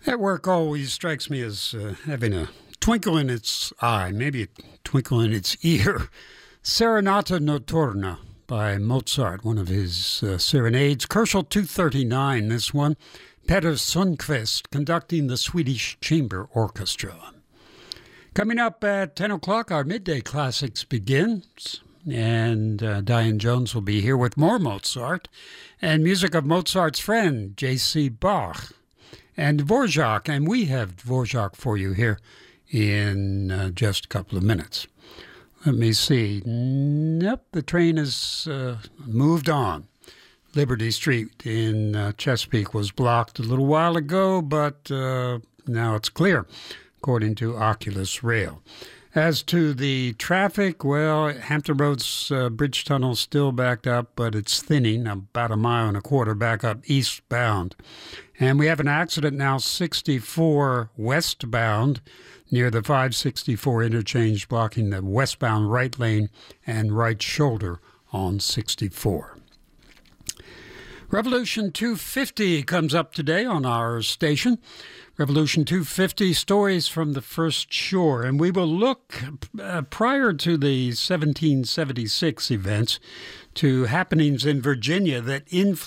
That work always strikes me as having a twinkle in its eye, maybe a twinkle in its ear. Serenata Notturna by Mozart, one of his serenades. Kochel 239, this one. Peter Sundqvist conducting the Swedish Chamber Orchestra. Coming up at 10 o'clock, our Midday Classics begins. And Diane Jones will be here with more Mozart and music of Mozart's friend, J.C. Bach, and Dvorak. And we have Dvorak for you here in just a couple of minutes. Let me see. Nope, the train has moved on. Liberty Street in Chesapeake was blocked a little while ago, but now it's clear, according to Oculus Rail. As to the traffic, well, Hampton Roads Bridge Tunnel still backed up, but it's thinning, about 1.25 miles back up eastbound. And we have an accident now, 64 westbound, near the 564 interchange, blocking the westbound right lane and right shoulder on 64. Revolution 250 comes up today on our station. Revolution 250, Stories from the First Shore. And we will look, prior to the 1776 events, to happenings in Virginia that influenced